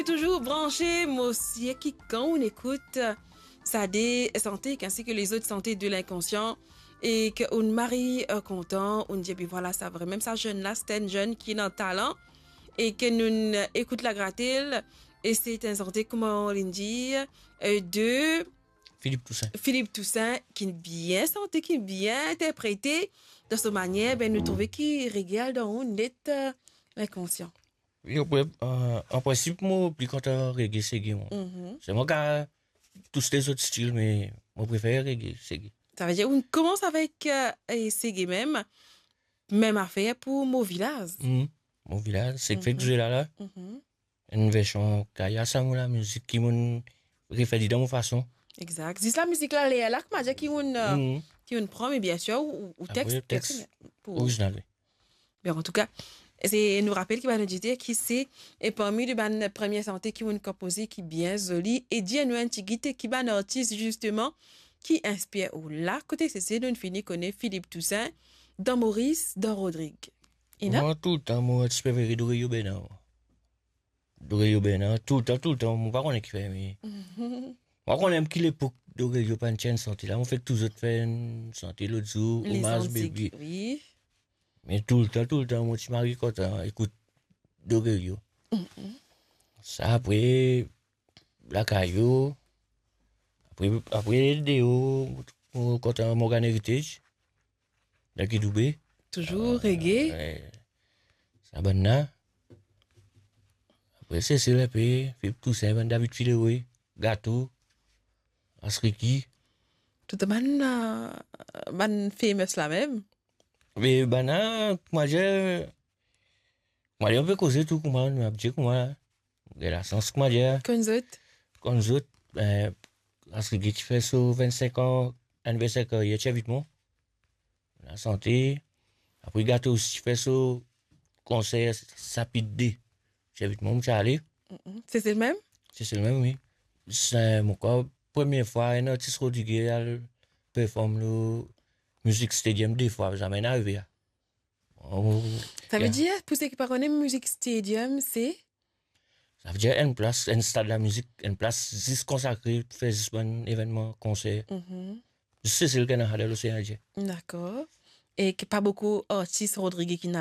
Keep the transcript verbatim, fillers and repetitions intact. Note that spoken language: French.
Toujours branché, moi aussi, qui quand on écoute ça des santé ainsi que les autres santé de l'inconscient et qu'on marie euh, content, on dit puis voilà ça vrai même ça jeune là c'est un jeune qui a un talent et que nous euh, écoute la grattille et c'est un santé comment on dit euh, de Philippe Toussaint. Philippe Toussaint qui est bien santé qui est bien interprété de cette manière ben nous trouver qui régale dans on net euh, l'inconscient. Oui, après, euh, en principe, moi, plus content reggae, c'est gay, moi. Mhm. C'est moi qui a tous les autres styles, mais moi, préfère reggae, c'est gay. Ça veut dire on commence avec euh, et c'est gay même même affaire pour mon village. Mhm. Mon village, c'est que fait que Mhm. j'ai là, là, Mhm. une version kaya sang la musique qui m'ont refait dans mon façon. Exact. C'est la musique là, les là, que m'a dit qui on euh, Mhm. qui on prend mais bien sûr ou, ou Après, texte le personnel texte pour original, oui. bien en tout cas c'est nous rappelle qui va nous dire qui c'est et parmi les ban première santé qui ont composé qui bien joli et dit nous un petit guité qui ban artiste justement qui inspire ou là côté c'est c'est nous fini connaît Philippe Toussaint dans Maurice dans Rodrigue. Et non? Moi, tout le temps, moi, je préfère Doreyo Bena. Doreyo Bena, tout le temps, tout le temps, moi, pas qu'on est qui fait, mais. Moi, qu'on aime qu'il l'époque Doreyo Panchen santé là, on fait que tous autres fait une santé l'autre jour, Les hommage antiques, baby. oui. Mais tout le temps, tout le temps, moi, tu m'arrives content, écoute, Doreyo. Ça, après, la caillou, après, après, Déo, content Morgan Heritage, la Kidoubé, Toujours reggae. ouais, ça bonne là. Après, c'est c'est le pays, Philippe Toussaint, David Filéoué, Gâteau, Asriki. Tout le monde, euh, man famous là même. Mais, ben là, moi, j'ai, moi, j'ai un peu causé tout, comment, on m'a dit, comment, j'ai la chance, comment, j'ai, Comme ça. comme nous autres, ben, Asriki, tu fais sur vingt-cinq ans, anniversaire, il y a très vite, moi, la santé. Après, Gâteau aussi, tu fais sur concert, Sapide D. Très vite, moi, je suis allé. C'est c'est le même? C'est c'est le même, oui. C'est mon corps, première fois, un artiste rodriguez, elle performe le Music Stadium deux fois, jamais arrivé. Hein. Oh, Ça veut yeah. dire, pour ceux qui ne connaissent pas Music Stadium, c'est Ça veut dire une place, un stade de la musique, une place juste consacrée pour faire juste un événement, concert. Mhm. C'est ce le Canada, l'océan Indien. D'accord. Et que pas beaucoup d'artistes Rodriguez qui n'ont